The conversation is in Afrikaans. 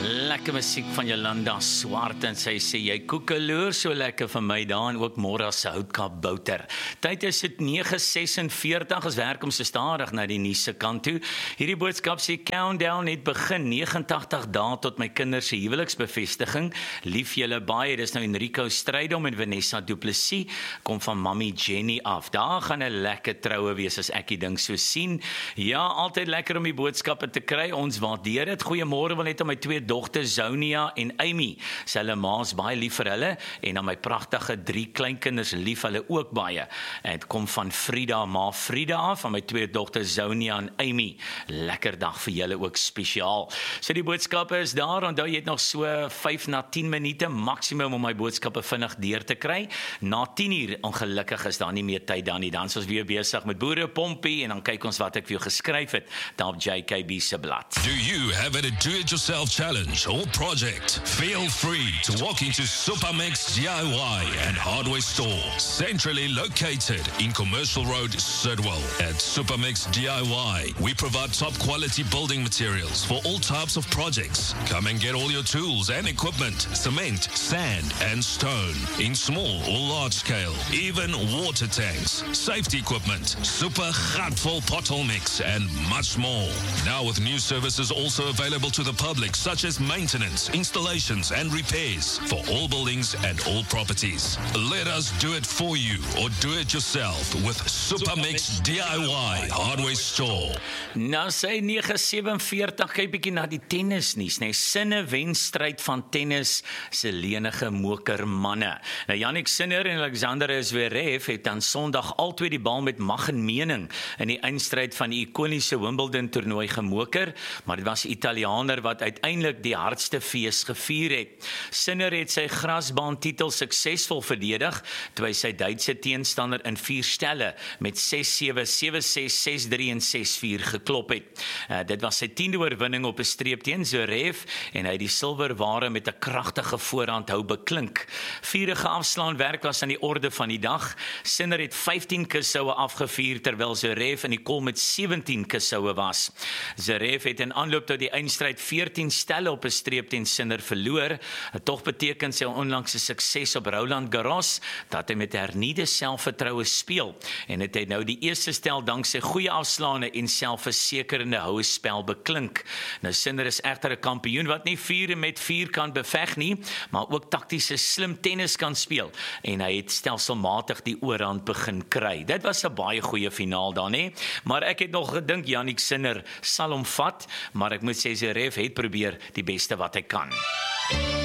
Lekker musiek van Jolanda Swart en sy sê jy koekeloer so lekker vir my daar en ook môre se houtkap bouter. Tyd is dit 9:46 as werk om so stadig na die nuus se kant toe. Hierdie boodskap sê countdown het begin 89 dae tot my kinders se huweliksbevestiging. Lief julle baie, dis nou Enrico Strydom en Vanessa Du Plessis kom van Mami Jenny af. Daar gaan 'n lekker troue wees as ek die ding so sien. Ja, altyd lekker om die boodskappe te kry. Ons waardeer dit. Goeiemôre wil net aan my twee dogters Zonia en Amy. Sy hulle ma's baie lief vir hulle en aan my pragtige 3 kleinkinders lief hulle ook baie. En dit kom van Frida, ma Frida af, van my twee dogters Zonia en Amy. Lekker dag vir julle ook spesiaal. So die boodskappe is daar, onthou jy het nog so 5 na 10 minute maksimum om my boodskappe vinnig deur te kry. Na 10 uur, ongelukkig is daar nie meer tyd dan nie. Dan is ons weer besig met Boere Pompie en dan kyk ons wat ek vir jou geskryf het daar op JKB se blad. Do you have a do-it-yourself challenge or project? Feel free to walk into Supermix DIY and Hardware Store, centrally located in Commercial Road, Sidwell. At Supermix DIY, we provide top-quality building materials for all types of projects. Come and get all your tools and equipment, cement, sand and stone, in small or large scale, even water tanks, safety equipment, super gatvol pothole mix and much more. Now with new services also available to the public, such as maintenance, installations and repairs for all buildings and all properties. Let us do it for you or do it yourself with Supermix DIY Hardware Store. Nou sê 9:47, kyk bietjie na die tennisnuus, nee, sinne-wenstryd van tennis se lenige mokermanne. Nou Jannik Sinner en Alexander Zverev het dan Sondag albei die bal met mag en mening in die eindstryd van die ikoniese Wimbledon toernooi gemoker, maar dit was 'n Italianer wat uiteindelik die hardste fees gevier het. Sinner het sy grasbaan titel suksesvol verdedig, terwyl sy Duitse teenstander in 4 stelle met 6-7, 7-6, 6-3 en 6-4 geklop het. Dit was sy 10de oorwinning op 'n streep teen Zverev en hy het die silwerware met 'n kragtige voorhand hou beklink. Vierige afslaanwerk was aan die orde van die dag. Sinner het 15 kussoue afgevuur terwyl Zverev in die kol met 17 kussoue was. Zverev het in aanloop tot die eindstryd 14 stelle op 'n streep teen Sinner verloor. Tog beteken sy onlangse sukses op Roland Garros dat hy met hernieude selfvertroue speel en het hy nou die eerste stel dank sy goeie afslaane en selfversekerende houe spel beklink. Nou Sinner is egter 'n kampioen wat nie 4 met 4 kan beveg nie, maar ook taktiese slim tennis kan speel en hy het stelselmatig die oorhand begin kry. Dit was 'n baie goeie finaal dan, hè? Maar ek het nog gedink Jannik Sinner sal hom vat, maar ek moet sê Zverev het probeer die beste wat hy kan.